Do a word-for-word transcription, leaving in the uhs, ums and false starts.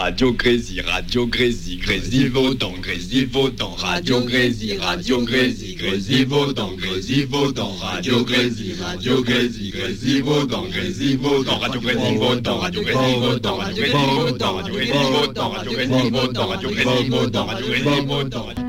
Radio Grésy, Radio Grésy, Grésivaudan, Grésivaudan, Radio Grésy, Radio Grésy, Grésivaudan, Grésivaudan, Radio Grésy, Radio Grésy, Grésivaudan, Grésivaudan, Radio Grésivaudan, Radio Grésivaudan, Radio Grésivaudan, Radio Grésivaudan, Radio Grésivaudan, Radio Grésivaudan, Radio Grésivaudan.